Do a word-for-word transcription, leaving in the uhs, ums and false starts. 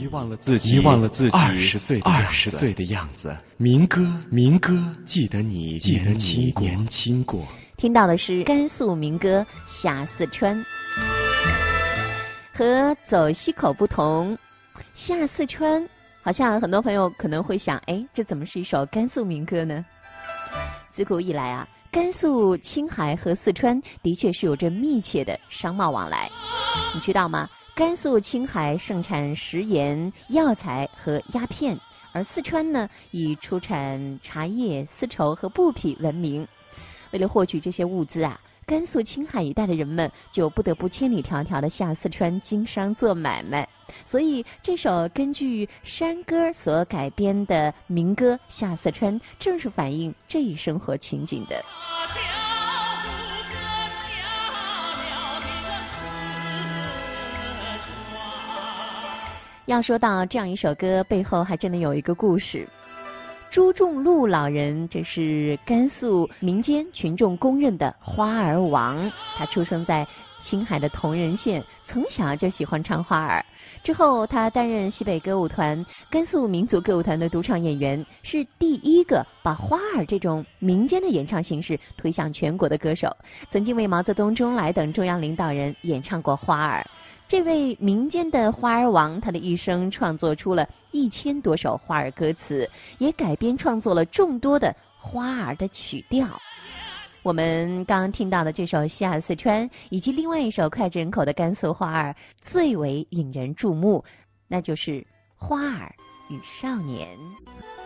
忘了自己，遗忘了自己二十岁二十岁的样子。民歌，民歌，记得你，记得你年轻过。 听到的是甘肃民歌《下四川》。和走西口不同，下四川好像很多朋友可能会想，哎，这怎么是一首甘肃民歌呢？自古以来啊，甘肃、青海和四川的确是有着密切的商贸往来。你知道吗？甘肃、青海盛产食盐、药材和鸦片，而四川呢，以出产茶叶、丝绸和布匹闻名。为了获取这些物资啊，甘肃、青海一带的人们就不得不千里迢迢的下四川经商做买卖。所以这首根据山歌所改编的民歌《下四川》正是反映这一生活情景的。要说到这样一首歌背后还真的有一个故事。朱仲禄老人，这是甘肃民间群众公认的花儿王。他出生在青海的铜仁县，从小就喜欢唱花儿。之后他担任西北歌舞团、甘肃民族歌舞团的独唱演员，是第一个把花儿这种民间的演唱形式推向全国的歌手。曾经为毛泽东、周恩来等中央领导人演唱过花儿。这位民间的花儿王，他的一生创作出了一千多首花儿歌词，也改编创作了众多的花儿的曲调。我们刚刚听到的这首《下四川》，以及另外一首脍炙人口的甘肃花儿，最为引人注目，那就是《花儿与少年》。